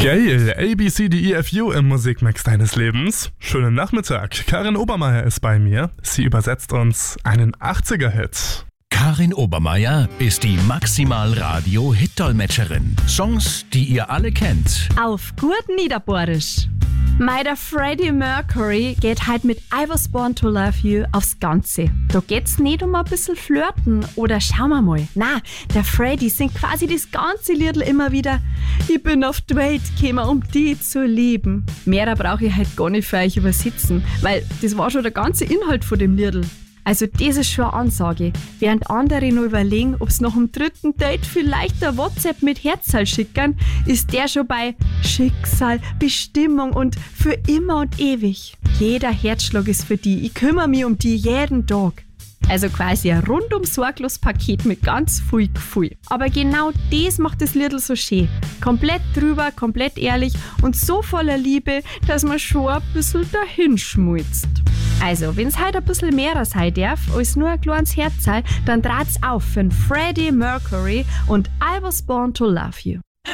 Geil, ABCDEFU im Musikmix deines Lebens. Schönen Nachmittag. Karin Obermeier ist bei mir. Sie übersetzt uns einen 80er-Hit. Karin Obermeier ist die Maximal-Radio-Hit-Dolmetscherin. Songs, die ihr alle kennt. Auf gut Niederbohrisch. Der Freddie Mercury geht halt mit I Was Born to Love You aufs Ganze. Da geht's nicht um ein bisschen flirten oder schauen wir mal. Na, der Freddie singt quasi das ganze Liedl immer wieder. Ich bin auf die Welt gekommen, um die zu lieben. Mehr brauche ich halt gar nicht für euch übersetzen, weil das war schon der ganze Inhalt von dem Liedl. Also das ist schon eine Ansage. Während andere noch überlegen, ob sie nach dem dritten Date vielleicht ein WhatsApp mit Herzl schicken, ist der schon bei Schicksal, Bestimmung und für immer und ewig. Jeder Herzschlag ist für die. Ich kümmere mich um die jeden Tag. Also quasi ein rundum sorglos Paket mit ganz viel Gefühl. Aber genau das macht das Liedl so schön. Komplett drüber, komplett ehrlich und so voller Liebe, dass man schon ein bisschen dahinschmulzt. Also, wenn's heute ein bisschen mehr sein darf als nur ein kleines Herzl, dann dreht's auf für Freddie Mercury und I Was Born to Love You.